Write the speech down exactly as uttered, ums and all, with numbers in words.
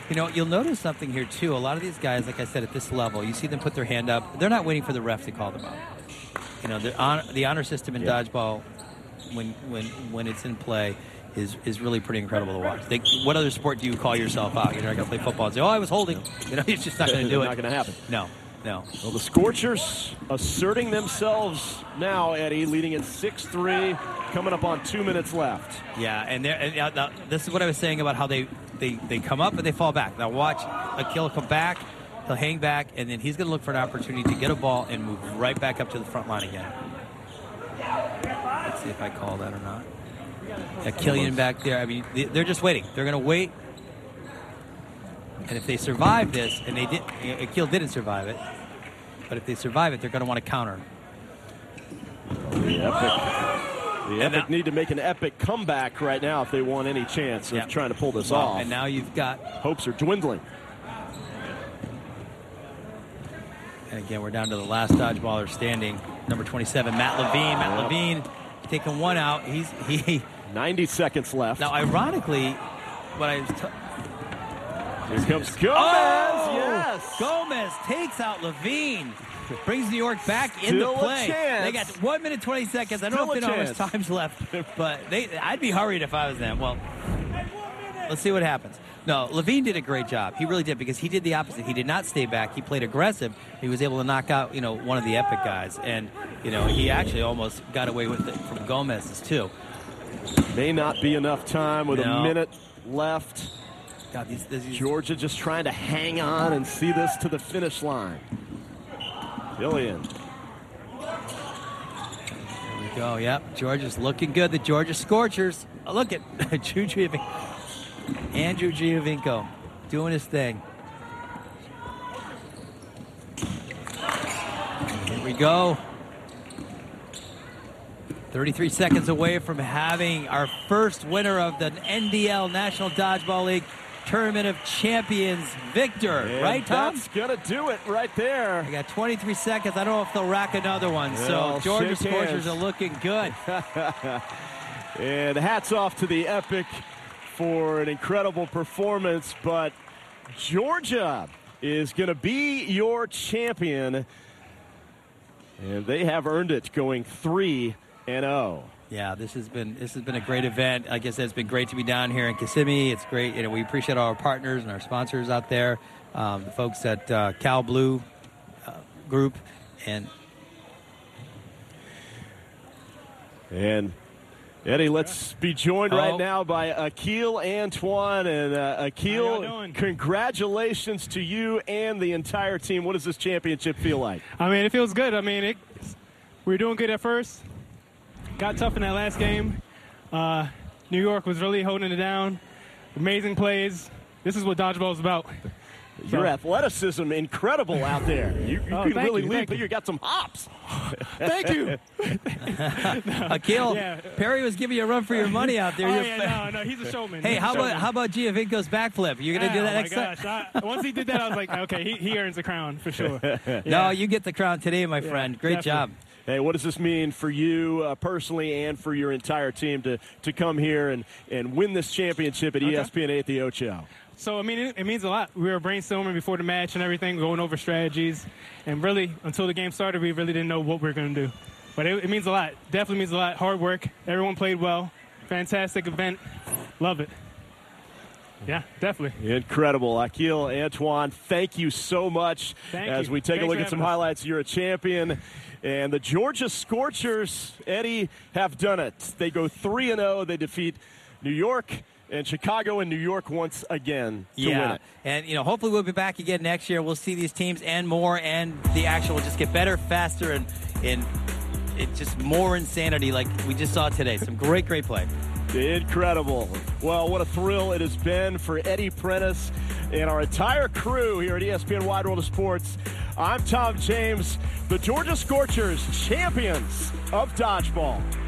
You know, you'll notice something here, too. A lot of these guys, like I said, at this level, you see them put their hand up. They're not waiting for the ref to call them out. You know, the, on, the honor system in yeah. dodgeball, when when when it's in play, is is really pretty incredible to watch. They, what other sport do you call yourself out? You're not going to play football and say, oh, I was holding. You know, it's just not going to do it. Not going to happen. No, no. Well, the Scorchers asserting themselves now, Eddie, leading at six three, coming up on two minutes left. Yeah, and, and uh, now, this is what I was saying about how they, they, they come up and they fall back. Now watch Akil come back. He'll hang back, and then he's going to look for an opportunity to get a ball and move right back up to the front line again. Let's see if I call that or not. Yeah, Killian back there. I mean, they're just waiting. They're going to wait. And if they survive this, and they did, Akil didn't survive it, but if they survive it, they're going to want to counter. The Epic, the Epic need to make an epic comeback right now if they want any chance of yep. trying to pull this well, off. And now you've got... Hopes are dwindling. And again, we're down to the last dodgeballer standing. Number twenty-seven, Matt Levine. Matt yep. Levine taking one out. He's he. ninety seconds left. Now, ironically, what I was. T- Here comes Gomez. Oh! Yes. Gomez takes out Levine. Brings New York back Still into play. A chance. They got one minute twenty seconds. I don't Still know if they know chance. how much time's left, but they. I'd be hurried if I was them. Well, let's see what happens. No, Levine did a great job. He really did, because he did the opposite. He did not stay back. He played aggressive. He was able to knock out, you know, one of the Epic guys. And, you know, he actually almost got away with it from Gomez's, too. May not be enough time with no. a minute left. God, these, these, Georgia just trying to hang on and see this to the finish line. Killian. There we go, yep. Georgia's looking good. The Georgia Scorchers. Oh, look at Juju. Andrew Giovinco doing his thing. Here we go. thirty-three seconds away from having our first winner of the N D L National Dodgeball League Tournament of Champions, Victor. And right, Tom? That's going to do it right there. I got twenty-three seconds. I don't know if they'll rack another one. Well, so Georgia Scorchers are looking good. And hats off to the Epic for an incredible performance, but Georgia is going to be your champion, and they have earned it, going three and oh. Yeah, this has been this has been a great event. Like I said, it's been great to be down here in Kissimmee. It's great. You know, we appreciate all our partners and our sponsors out there, um, the folks at uh, Cal Blue uh, Group, and and. Eddie, let's be joined oh. right now by Akil Antoine. And uh, Akil, congratulations to you and the entire team. What does this championship feel like? I mean, it feels good. I mean, it, we were doing good at first. Got tough in that last game. Uh, New York was really holding it down. Amazing plays. This is what dodgeball is about. Your so. athleticism, incredible out there. You, you oh, can really you, leap, but you got some hops. Thank you. no. Akil, yeah. Perry was giving you a run for your money out there. Oh, You're yeah, no, no, he's a showman. Hey, he's how showman. about how about Giovinco's backflip? You're going to yeah, do that oh next my gosh. time? I, once he did that, I was like, okay, he, he earns the crown for sure. Yeah. No, you get the crown today, my friend. Yeah, Great definitely. job. Hey, what does this mean for you uh, personally and for your entire team to, to come here and, and win this championship at okay. E S P N A at the Ocho? So, I mean, it, it means a lot. We were brainstorming before the match and everything, going over strategies. And really, until the game started, we really didn't know what we were going to do. But it, it means a lot. Definitely means a lot. Hard work. Everyone played well. Fantastic event. Love it. Yeah, definitely. Incredible. Akil Antoine, thank you so much. Thank As you. we take Thanks a look at some us. highlights, you're a champion. And the Georgia Scorchers, Eddie, have done it. They go three and oh. They defeat New York and Chicago and New York once again to yeah. win it. And, you know, hopefully we'll be back again next year. We'll see these teams and more, and the action will just get better, faster, and, and it just more insanity like we just saw today. Some great, great play. Incredible. Well, what a thrill it has been for Eddie Prentice and our entire crew here at E S P N Wide World of Sports. I'm Tom James, the Georgia Scorchers, champions of dodgeball.